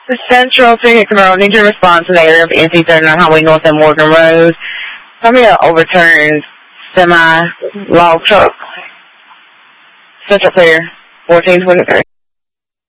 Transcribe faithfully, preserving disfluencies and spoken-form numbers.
The Central Ticket Control, need your response to the area of N C thirty-nine Highway North and Morgan Road. Tell me an overturned semi-log truck. Central Clear, fourteen twenty-three.